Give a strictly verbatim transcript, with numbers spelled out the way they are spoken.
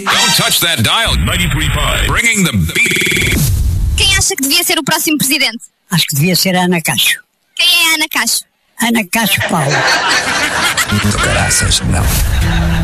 Don't touch that dial. ninety-three point five. Bringing the beat. Quem acha que devia ser o próximo presidente? Acho que devia ser a Ana Cacho. Quem é a Ana Cacho? Ana Cacho Paulo. Do caraças, não.